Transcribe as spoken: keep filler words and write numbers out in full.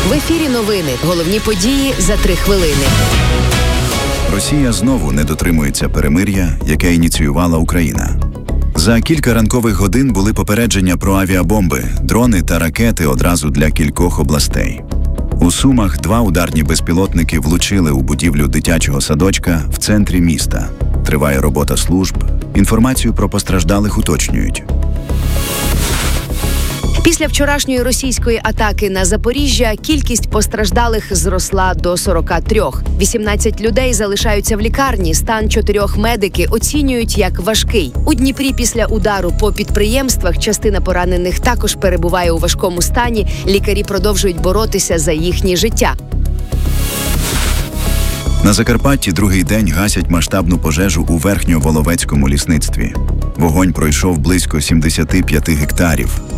В ефірі новини. Головні події за три хвилини. Росія знову не дотримується перемир'я, яке ініціювала Україна. За кілька ранкових годин були попередження про авіабомби, дрони та ракети одразу для кількох областей. У Сумах два ударні безпілотники влучили у будівлю дитячого садочка в центрі міста. Триває робота служб. Інформацію про постраждалих уточнюють. Після вчорашньої російської атаки на Запоріжжя кількість постраждалих зросла до сорока трьох. вісімнадцять людей залишаються в лікарні. Стан чотирьох медики оцінюють як важкий. У Дніпрі після удару по підприємствах частина поранених також перебуває у важкому стані. Лікарі продовжують боротися за їхнє життя. На Закарпатті другий день гасять масштабну пожежу у Верхньоволовецькому лісництві. Вогонь пройшов близько сімдесят п'ять гектарів.